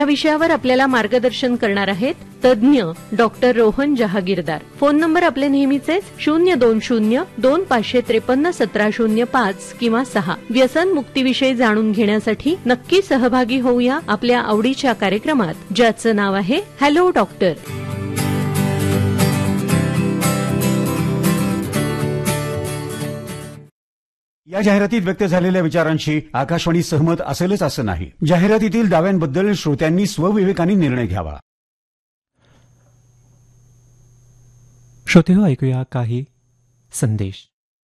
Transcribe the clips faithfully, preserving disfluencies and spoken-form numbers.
या विषयावर आपल्याला मार्गदर्शन करणार आहेत तज्ज्ञ doctor Rohan Jahagirdar. Phone number आपले नेहमीचेच शून्य दोन शून्य दोन पाचशे त्रेपन्न सतरा शून्य पाच किंवा सहा. व्यसन मुक्तीविषयी जाणून घेण्यासाठी नक्की सहभागी होऊया आपल्या आवडीच्या कार्यक्रमात, ज्याचं नाव आहे हॅलो डॉक्टर. या जाहिरातीत व्यक्त झालेल्या विचारांशी आकाशवाणी सहमत असेलच असं नाही. जाहिरातीतील दाव्यांबद्दल श्रोत्यांनी स्वविवेकाने निर्णय घ्यावा. श्रोते हो, ऐकूया काही संदेश.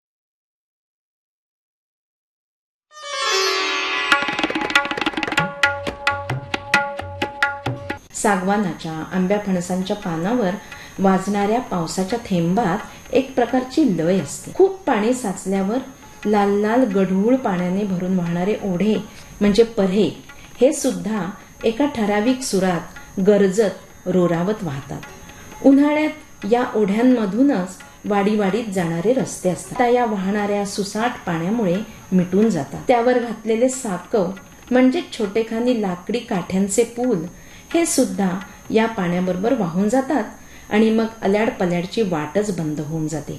सागवानाच्या आंब्या फणसांच्या पानावर वाजणाऱ्या पावसाच्या थेंबात एक प्रकारची लय असते. खूप पाणी साचल्यावर लाल लाल गढूळ पाण्याने भरून वाहणारे ओढे म्हणजे पर्हे हे सुद्धा एका ठराविक सुरात गरजत रोरावत वाहतात. उन्हाळ्यात या ओढ्यांमधूनच वाडीवाडीत जाणारे रस्ते असतात. त्या या वाहणाऱ्या सुसाट पाण्यामुळे मिटून जातात. त्यावर घातलेले साकव म्हणजे छोटेखानी लाकडी काठ्यांचे पूल हे सुद्धा या पाण्याबरोबर वाहून जातात आणि मग अल्याड पल्याडची वाटच बंद होऊन जाते.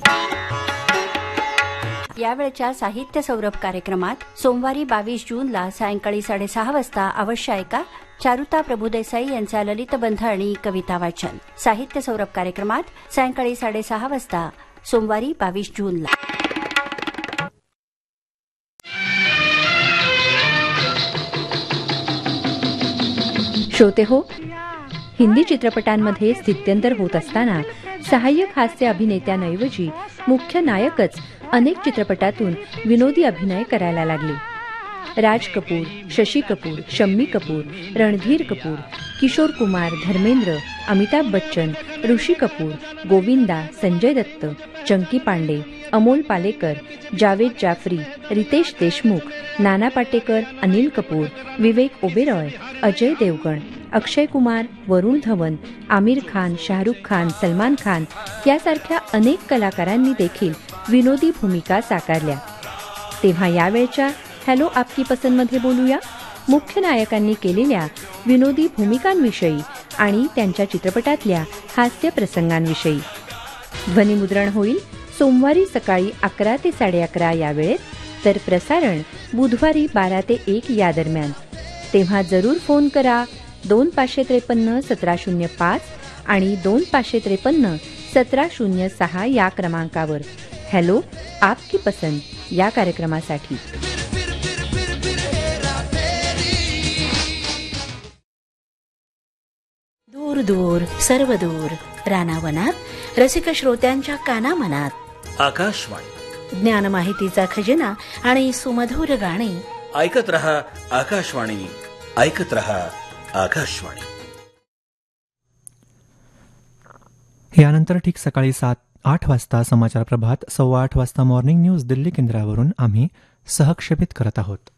यावेळच्या साहित्य सौरभ कार्यक्रमात सोमवारी बावीस जूनला सायंकाळी साडेसहा वाजता अवश्य ऐका चारुता प्रभुदेसाई यांचा ललितबंध आणि कविता वाचन. साहित्य सौरभ कार्यक्रमात सायंकाळी साडेसहा वाजता सोमवारी बावीस जूनला. श्रोते हो, हिंदी चित्रपटांमध्ये स्थित्यंतर होत असताना सहाय्यक हास्य अभिनेत्यांऐवजी मुख्य नायकच अनेक चित्रपटातून विनोदी अभिनय करायला लागले. राज कपूर, शशी कपूर, शम्मी कपूर, रणधीर कपूर, किशोर कुमार, धर्मेंद्र, अमिताभ बच्चन, ऋषी कपूर, गोविंदा, संजय दत्त, चंकी पांडे, अमोल पालेकर, जावेद जाफरी, रितेश देशमुख, नाना पाटेकर, अनिल कपूर, विवेक ओबेरॉय, अजय देवगण, अक्षय कुमार, वरुण धवन, आमिर खान, शाहरुख खान, सलमान खान यासारख्या अनेक कलाकारांनी देखील विनोदी भूमिका साकारल्या. तेव्हा यावेळच्या हॅलो आपकी पसंतमध्ये बोलूया मुख्य नायकांनी केलेल्या विनोदी भूमिकांविषयी आणि त्यांच्या चित्रपटातल्या हास्य प्रसंगांविषयी. ध्वनिमुद्रण होईल सोमवारी सकाळी अकरा ते साडे अकरा या वेळेत, तर प्रसारण बुधवारी बारा ते एक या दरम्यान. तेव्हा जरूर फोन करा दोन पाचशे त्रेपन्न सतरा शून्य पाच आणि दोन पाचशे त्रेपन्न सतरा शून्य सहा या क्रमांकावर हॅलो आपकी पसंत या कार्यक्रमासाठी. दूर दूर सर्व दूर रानावनात रसिक श्रोत्यांच्या कानामनात आकाशवाणी, ज्ञान माहितीचा खजिना आणि सुमधुर गाणी. ऐकत रहा आकाशवाणी, ऐकत रहा आकाशवाणी. यानंतर ठीक सकाळी सात आठ वाजता समाचार प्रभात, सव्वा आठ वाजता मॉर्निंग न्यूज दिल्ली केंद्रावरून आम्ही सहक्षेपित करत आहोत.